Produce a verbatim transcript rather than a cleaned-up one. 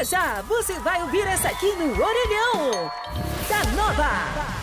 Já já você vai ouvir essa aqui no Orelhão da Nova.